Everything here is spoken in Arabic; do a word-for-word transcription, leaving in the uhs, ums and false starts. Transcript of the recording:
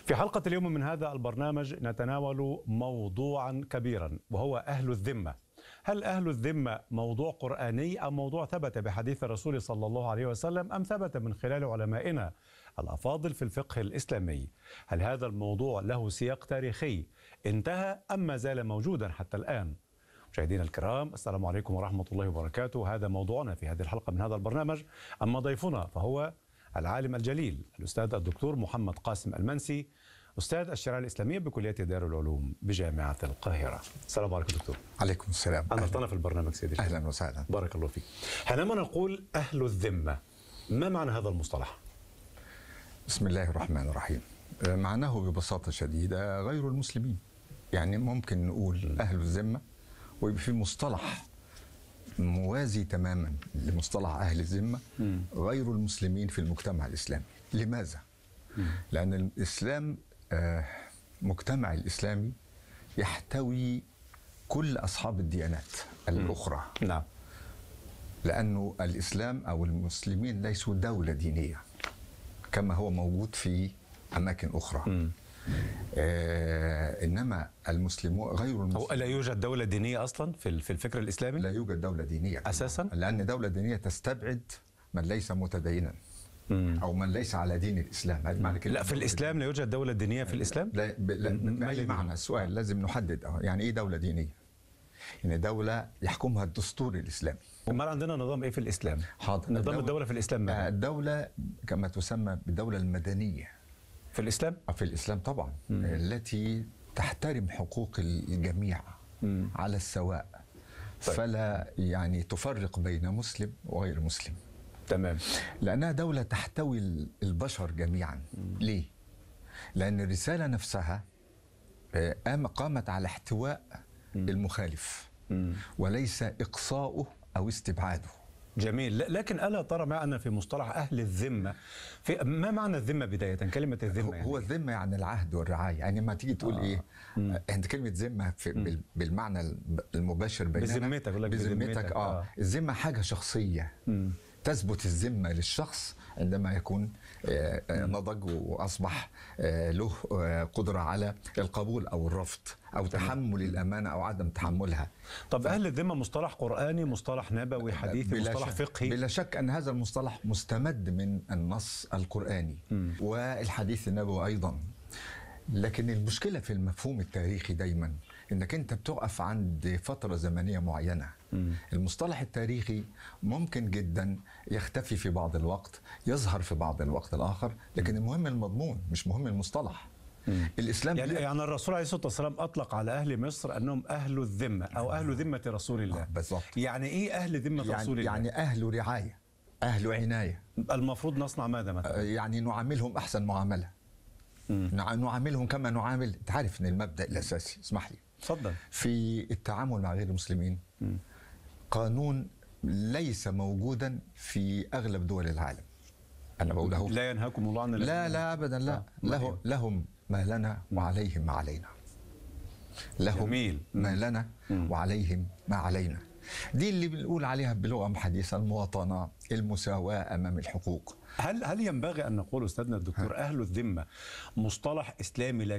في حلقة اليوم من هذا البرنامج نتناول موضوعا كبيرا وهو أهل الذمة. هل أهل الذمة موضوع قرآني أم موضوع ثبت بحديث الرسول صلى الله عليه وسلم أم ثبت من خلال علمائنا الأفاضل في الفقه الإسلامي؟ هل هذا الموضوع له سياق تاريخي انتهى أم ما زال موجودا حتى الآن؟ مشاهدينا الكرام، السلام عليكم ورحمة الله وبركاته. هذا موضوعنا في هذه الحلقة من هذا البرنامج. أما ضيفنا فهو العالم الجليل الأستاذ الدكتور محمد قاسم المنسي، أستاذ الشريعة الإسلامية بكلية دار العلوم بجامعة القاهرة. السلام عليكم دكتور. عليكم السلام. أنا أهلا في البرنامج سيدي. أهلا وسهلا. بارك الله فيك. حينما نقول أهل الذمة، ما معنى هذا المصطلح؟ بسم الله الرحمن الرحيم. معناه ببساطة شديدة غير المسلمين. يعني ممكن نقول أهل الذمة ويبقى في مصطلح موازي تماما لمصطلح أهل الذمة غير المسلمين في المجتمع الإسلامي. لماذا؟ لأن الإسلام مجتمع الإسلامي يحتوي كل أصحاب الديانات الأخرى. نعم. لأنه الإسلام أو المسلمين ليسوا دولة دينية كما هو موجود في أماكن أخرى. م. آه إنما المسلمون غير المسلمين. هو لا يوجد دولة دينية أصلا في في الفكر الإسلامي؟ لا يوجد دولة دينية أساسا؟ لأن دولة دينية تستبعد من ليس متدينا مم. أو من ليس على دين الإسلام. هذا معنى كده. لا، في الإسلام لا يوجد دولة دينية في الإسلام؟ لا, لا بأي معنى. السؤال لازم نحدد يعني إيه دولة دينية؟ يعني دولة يحكمها الدستور الإسلامي. وما عندنا نظام إيه في الإسلام؟ حاضر. نظام الدولة, الدولة في الإسلام ماذا؟ الدولة كما تسمى بالدولة المدنية في الإسلام؟ في الإسلام طبعا. مم. التي تحترم حقوق الجميع مم. على السواء. طيب. فلا يعني تفرق بين مسلم وغير مسلم. تمام. لأنها دولة تحتوي البشر جميعا. مم. ليه؟ لأن الرسالة نفسها قامت على احتواء مم. المخالف مم. وليس إقصاؤه أو استبعاده. جميل. لكن ألا ترى معنا في مصطلح أهل الذمة، في ما معنى الذمة بداية؟ كلمة الذمة يعني هو الذمة يعني العهد والرعاية. يعني ما تيجي تقول آه. إيه مم. عند كلمة ذمة في بالمعنى المباشر بيننا بذمتك. بذمتك آه. آه الذمة حاجة شخصية. مم. تثبت الذمة للشخص عندما يكون نضج وأصبح له قدرة على القبول أو الرفض أو تحمل الأمانة أو عدم تحملها. طب أهل الذمة مصطلح قرآني، مصطلح نبوي حديثي، مصطلح فقهي؟ بلا شك أن هذا المصطلح مستمد من النص القرآني م. والحديث النبوي أيضا. لكن المشكلة في المفهوم التاريخي دايما انك انت بتقف عند فترة زمنية معينة. م. المصطلح التاريخي ممكن جدا يختفي في بعض الوقت، يظهر في بعض الوقت الآخر، لكن المهم المضمون مش مهم المصطلح. م. الإسلام يعني, يعني الرسول عليه الصلاة والسلام أطلق على أهل مصر أنهم أهل الذمة أو أهل ذمة رسول الله. آه بالضبط. يعني إيه أهل ذمة يعني رسول الله؟ يعني أهل رعاية، أهل عناية. المفروض نصنع ماذا مثلا؟ يعني نعاملهم أحسن معاملة. م. نعاملهم كما نعامل. تعرف أن المبدأ الأساسي، اسمح لي تفضل، في التعامل مع غير المسلمين م. قانون ليس موجودا في أغلب دول العالم. أنا بقوله لا ينهاكم الله عن لا لا أبدا لا. آه. له لهم ما لنا وعليهم ما علينا. لهم جميل. ما لنا م. وعليهم ما علينا. دي اللي بنقول عليها بلغة حديثة المواطنة، المساواة أمام الحقوق. هل هل ينبغي أن نقول أستاذنا الدكتور أهل الذمة مصطلح إسلامي